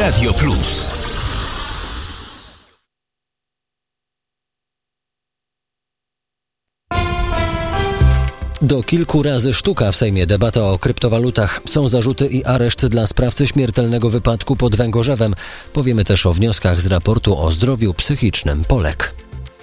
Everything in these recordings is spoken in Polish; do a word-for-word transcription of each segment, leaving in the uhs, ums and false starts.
Radio Plus. Do kilku razy sztuka w Sejmie debata o kryptowalutach. Są zarzuty i areszt dla sprawcy śmiertelnego wypadku pod Węgorzewem. Powiemy też o wnioskach z raportu o zdrowiu psychicznym Polek.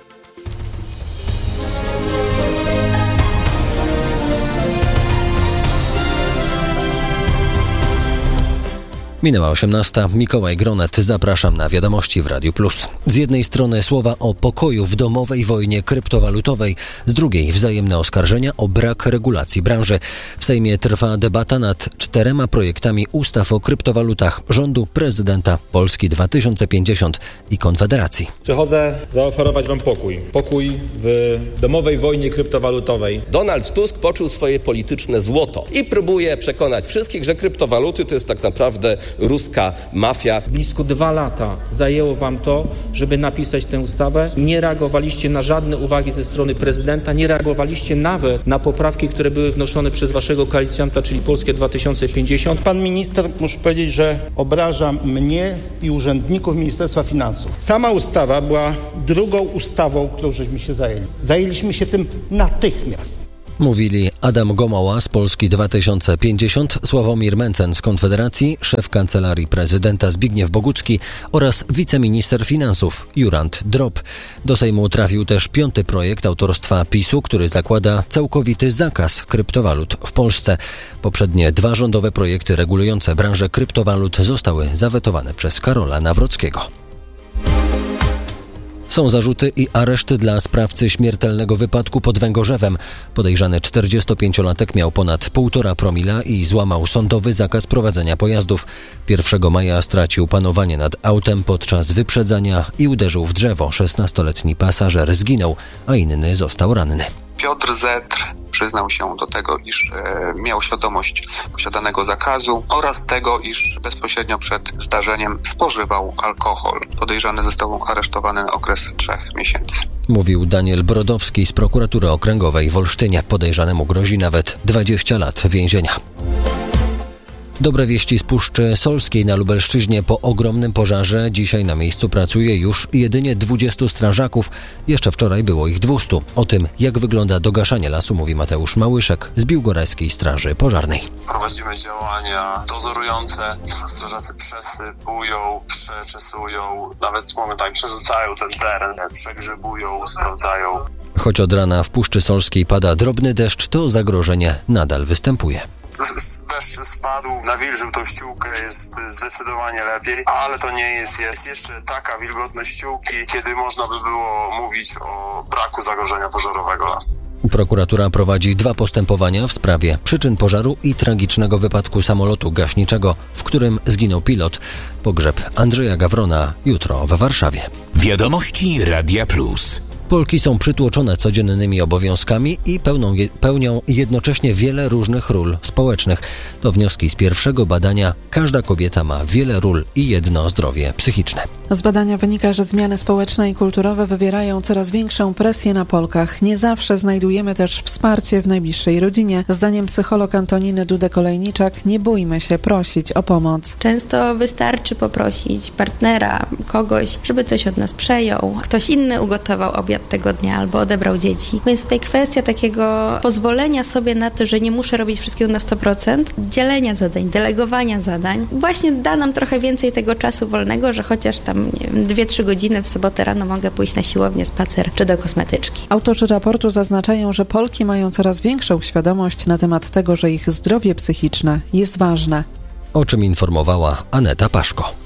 Minęła osiemnasta. Mikołaj Gronet, zapraszam na wiadomości w Radiu Plus. Z jednej strony słowa o pokoju w domowej wojnie kryptowalutowej, z drugiej wzajemne oskarżenia o brak regulacji branży. W Sejmie trwa debata nad czterema projektami ustaw o kryptowalutach rządu, prezydenta, Polski dwa tysiące pięćdziesiąt i Konfederacji. Przychodzę zaoferować wam pokój. Pokój w domowej wojnie kryptowalutowej. Donald Tusk poczuł swoje polityczne złoto i próbuje przekonać wszystkich, że kryptowaluty to jest tak naprawdę ruska mafia. Blisko dwa lata zajęło wam to, żeby napisać tę ustawę. Nie reagowaliście na żadne uwagi ze strony prezydenta, nie reagowaliście nawet na poprawki, które były wnoszone przez waszego koalicjanta, czyli Polskie dwa tysiące pięćdziesiąt. Pan minister, muszę powiedzieć, że obraża mnie i urzędników Ministerstwa Finansów. Sama ustawa była drugą ustawą, którą żeśmy się zajęli. Zajęliśmy się tym natychmiast. Mówili Adam Gomoła z Polski dwa tysiące pięćdziesiąt, Sławomir Mencen z Konfederacji, szef Kancelarii Prezydenta Zbigniew Bogucki oraz wiceminister finansów Jurand Drop. Do Sejmu trafił też piąty projekt autorstwa PiSu, który zakłada całkowity zakaz kryptowalut w Polsce. Poprzednie dwa rządowe projekty regulujące branżę kryptowalut zostały zawetowane przez Karola Nawrockiego. Są zarzuty i areszt dla sprawcy śmiertelnego wypadku pod Węgorzewem. Podejrzany czterdziestopięciolatek miał ponad półtora promila i złamał sądowy zakaz prowadzenia pojazdów. pierwszego maja stracił panowanie nad autem podczas wyprzedzania i uderzył w drzewo. szesnastoletni pasażer zginął, a inny został ranny. Piotr Zetr przyznał się do tego, iż e, miał świadomość posiadanego zakazu oraz tego, iż bezpośrednio przed zdarzeniem spożywał alkohol. Podejrzany został aresztowany na okres trzech miesięcy. Mówił Daniel Brodowski z Prokuratury Okręgowej w Olsztynie. Podejrzanemu grozi nawet dwadzieścia lat więzienia. Dobre wieści z Puszczy Solskiej na Lubelszczyźnie. Po ogromnym pożarze dzisiaj na miejscu pracuje już jedynie dwudziestu strażaków. Jeszcze wczoraj było ich dwieście. O tym, jak wygląda dogaszanie lasu, mówi Mateusz Małyszek z Biłgorajskiej Straży Pożarnej. Prowadzimy działania dozorujące. Strażacy przesypują, przeczesują, nawet momentami przerzucają ten teren, przegrzebują, sprawdzają. Choć od rana w Puszczy Solskiej pada drobny deszcz, to zagrożenie nadal występuje. Deszcz spadł, nawilżył tą ściółkę, jest zdecydowanie lepiej, ale to nie jest, jest jeszcze taka wilgotność ściółki, kiedy można by było mówić o braku zagrożenia pożarowego lasu. Prokuratura prowadzi dwa postępowania w sprawie przyczyn pożaru i tragicznego wypadku samolotu gaśniczego, w którym zginął pilot. Pogrzeb Andrzeja Gawrona jutro w Warszawie. Wiadomości Radia Plus. Polki są przytłoczone codziennymi obowiązkami i pełną je, pełnią jednocześnie wiele różnych ról społecznych. To wnioski z pierwszego badania Każda kobieta ma wiele ról i jedno zdrowie psychiczne. Z badania wynika, że zmiany społeczne i kulturowe wywierają coraz większą presję na Polkach. Nie zawsze znajdujemy też wsparcie w najbliższej rodzinie. Zdaniem psycholog Antoniny Dudek-Olejniczak nie bójmy się prosić o pomoc. Często wystarczy poprosić partnera, kogoś, żeby coś od nas przejął. Ktoś inny ugotował obiad tego dnia albo odebrał dzieci. Więc tutaj kwestia takiego pozwolenia sobie na to, że nie muszę robić wszystkiego na sto procent, dzielenia zadań, delegowania zadań. Właśnie da nam trochę więcej tego czasu wolnego, że chociaż tam nie wiem, dwie trzy godziny w sobotę rano mogę pójść na siłownię, spacer czy do kosmetyczki. Autorzy raportu zaznaczają, że Polki mają coraz większą świadomość na temat tego, że ich zdrowie psychiczne jest ważne. O czym informowała Aneta Paszko.